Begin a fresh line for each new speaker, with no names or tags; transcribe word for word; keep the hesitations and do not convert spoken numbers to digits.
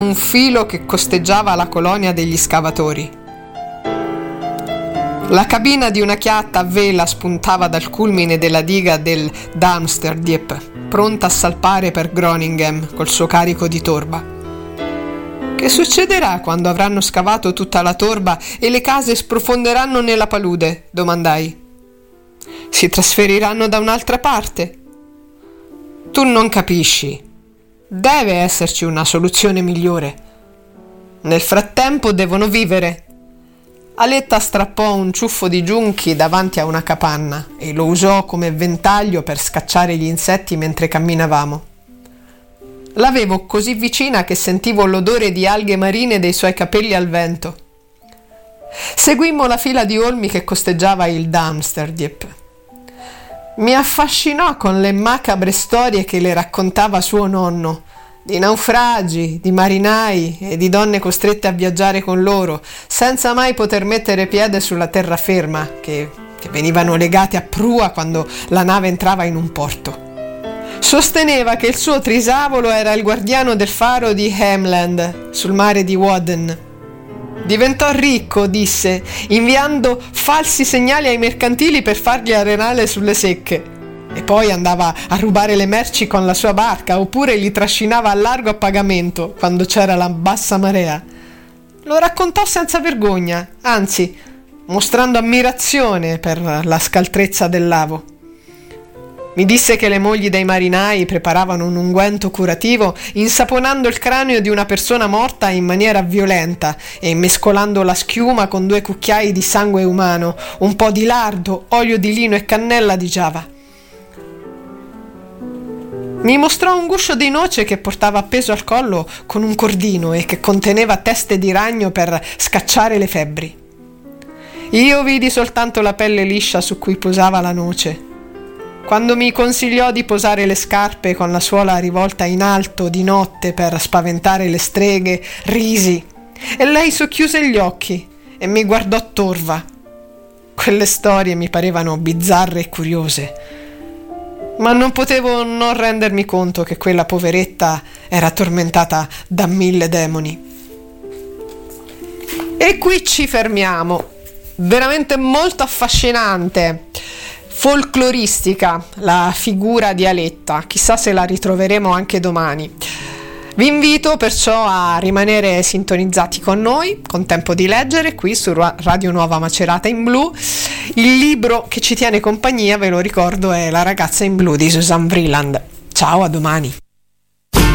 un filo che costeggiava la colonia degli scavatori. La cabina di una chiatta a vela spuntava dal culmine della diga del Darmstaddiep, pronta a salpare per Groningen col suo carico di torba. Che succederà quando avranno scavato tutta la torba e le case sprofonderanno nella palude? Domandai. Si trasferiranno da un'altra parte? Tu non capisci. Deve esserci una soluzione migliore. Nel frattempo devono vivere. Aletta strappò un ciuffo di giunchi davanti a una capanna e lo usò come ventaglio per scacciare gli insetti mentre camminavamo. L'avevo così vicina che sentivo l'odore di alghe marine dei suoi capelli al vento. Seguimmo la fila di olmi che costeggiava il Darmstaddiep. Mi affascinò con le macabre storie che le raccontava suo nonno, di naufragi, di marinai e di donne costrette a viaggiare con loro, senza mai poter mettere piede sulla terraferma, che, che venivano legate a prua quando la nave entrava in un porto. Sosteneva che il suo trisavolo era il guardiano del faro di Hemland, sul mare di Wadden. Diventò ricco, disse, inviando falsi segnali ai mercantili per fargli arenare sulle secche. E poi andava a rubare le merci con la sua barca, oppure li trascinava a largo a pagamento quando c'era la bassa marea. Lo raccontò senza vergogna, anzi, mostrando ammirazione per la scaltrezza del lavo. Mi disse che le mogli dei marinai preparavano un unguento curativo insaponando il cranio di una persona morta in maniera violenta e mescolando la schiuma con due cucchiai di sangue umano, un po' di lardo, olio di lino e cannella di Giava. Mi mostrò un guscio di noce che portava appeso al collo con un cordino e che conteneva teste di ragno per scacciare le febbri. Io vidi soltanto la pelle liscia su cui posava la noce. Quando mi consigliò di posare le scarpe con la suola rivolta in alto di notte per spaventare le streghe, risi e lei socchiuse gli occhi e mi guardò torva. Quelle storie mi parevano bizzarre e curiose, ma non potevo non rendermi conto che quella poveretta era tormentata da mille demoni. E qui ci fermiamo. Veramente molto affascinante, folcloristica la figura di Aletta, chissà se la ritroveremo anche domani. Vi invito perciò a rimanere sintonizzati con noi, con Tempo di Leggere, qui su Radio Nuova Macerata in Blu. Il libro che ci tiene compagnia, ve lo ricordo, è La ragazza in blu di Susan Vreeland. Ciao, a domani.